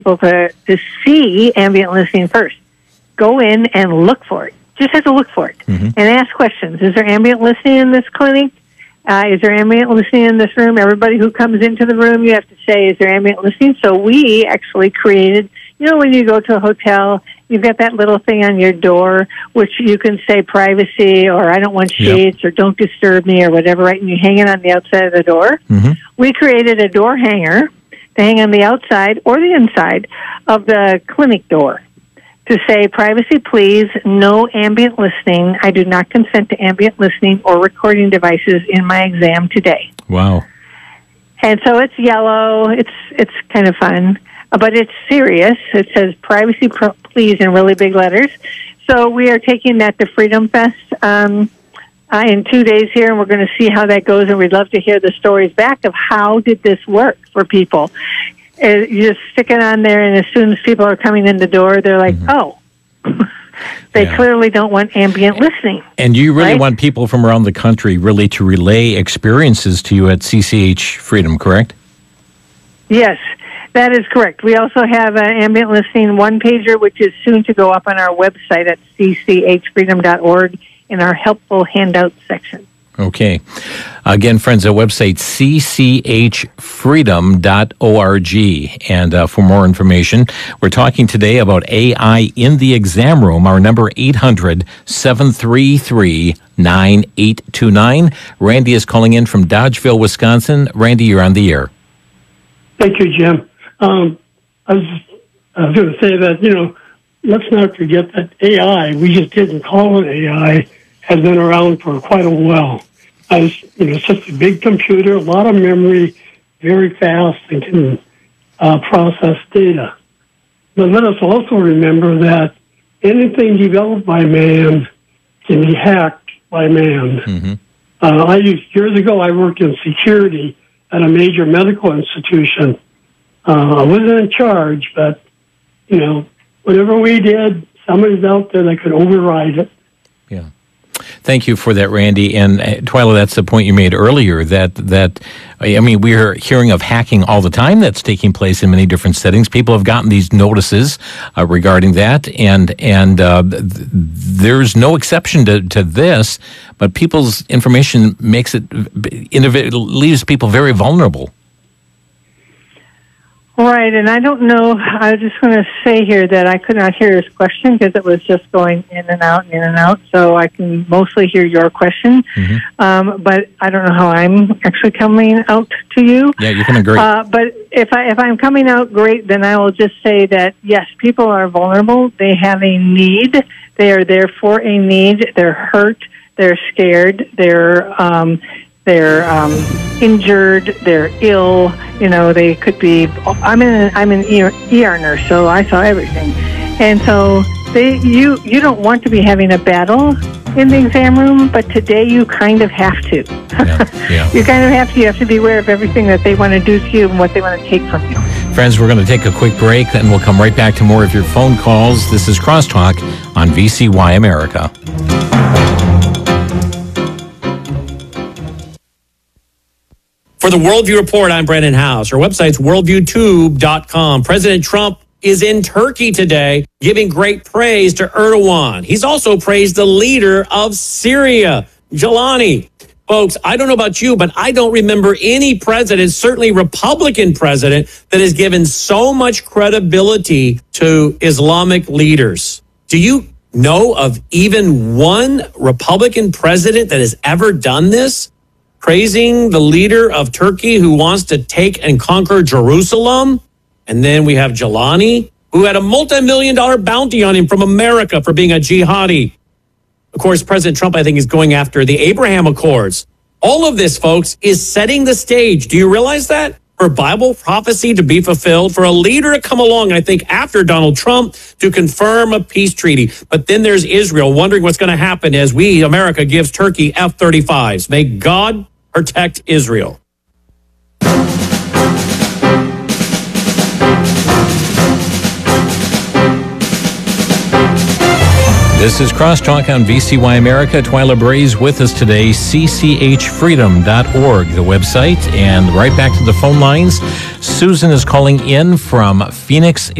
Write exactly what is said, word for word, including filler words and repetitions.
people to, to see ambient listening first. Go in and look for it. Just have to look for it mm-hmm. and ask questions. Is there ambient listening in this clinic? Uh, is there ambient listening in this room? Everybody who comes into the room, you have to say, is there ambient listening? So we actually created, you know, when you go to a hotel, you've got that little thing on your door, which you can say privacy or I don't want shades yep. or don't disturb me or whatever, right? And you hang it on the outside of the door. Mm-hmm. We created a door hanger to hang on the outside or the inside of the clinic door to say, privacy, please, no ambient listening. I do not consent to ambient listening or recording devices in my exam today. Wow. And so it's yellow. It's it's kind of fun, but it's serious. It says, privacy, please, in really big letters. So we are taking that to Freedom Fest um, uh, in two days here, and we're going to see how that goes, and we'd love to hear the stories back of how did this work for people. Uh, you just stick it on there, and as soon as people are coming in the door, they're like, mm-hmm. oh, they yeah. clearly don't want ambient listening. And you really right? want people from around the country really to relay experiences to you at C C H Freedom, correct? Yes, that is correct. We also have an ambient listening one-pager, which is soon to go up on our website at c c h freedom dot org in our helpful handout section. Okay. Again, friends, our website, c c h freedom dot org. And uh, for more information, we're talking today about A I in the exam room. Our number, eight hundred, seven three three, nine eight two nine. Randy is calling in from Dodgeville, Wisconsin. Randy, you're on the air. Thank you, Jim. Um, I was, I was going to say that, you know, let's not forget that A I, we just didn't call it A I, has been around for quite a while. As, you know, it's just a big computer, a lot of memory, very fast, and can uh, process data. But let us also remember that anything developed by man can be hacked by man. Mm-hmm. Uh, I used, years ago, I worked in security at a major medical institution. Uh, I wasn't in charge, but, you know, whatever we did, somebody's out there that could override it. Yeah. Thank you for that, Randy. And uh, Twyla, that's the point you made earlier, that, that I mean, we're hearing of hacking all the time that's taking place in many different settings. People have gotten these notices uh, regarding that, and and uh, th- there's no exception to, to this, but people's information makes it, innovative, leaves people very vulnerable. Right, and I don't know, I just want to say here that I could not hear his question because it was just going in and out and in and out, so I can mostly hear your question, mm-hmm. um, but I don't know how I'm actually coming out to you. Yeah, you're coming great. Uh, but if, I, if I'm coming out great, then I will just say that, yes, people are vulnerable. They have a need. They are there for a need. They're hurt. They're scared. They're... Um, They're um, injured. They're ill. You know, they could be. I'm in. I'm an E R, E R nurse, so I saw everything. And so they, you, you don't want to be having a battle in the exam room, but today you kind of have to. Yeah, yeah. You kind of have to. You have to be aware of everything that they want to do to you and what they want to take from you. Friends, we're going to take a quick break, and we'll come right back to more of your phone calls. This is Crosstalk on V C Y America. For the Worldview Report, I'm Brandon House. Our website's worldview tube dot com. President Trump is in Turkey today, giving great praise to Erdogan. He's also praised the leader of Syria, Jelani. Folks, I don't know about you, but I don't remember any president, certainly Republican president, that has given so much credibility to Islamic leaders. Do you know of even one Republican president that has ever done this? Praising the leader of Turkey who wants to take and conquer Jerusalem. And then we have Jelani, who had a multi-million dollar bounty on him from America for being a jihadi. Of course, President Trump, I think, is going after the Abraham Accords. All of this, folks, is setting the stage. Do you realize that? For Bible prophecy to be fulfilled, for a leader to come along, I think, after Donald Trump to confirm a peace treaty. But then there's Israel wondering what's going to happen as we, America, gives Turkey F thirty-fives. May God protect Israel. This is Crosstalk on V C Y America. Twyla Bray's with us today, c c h freedom dot org, the website. And right back to the phone lines. Susan is calling in from Phoenix,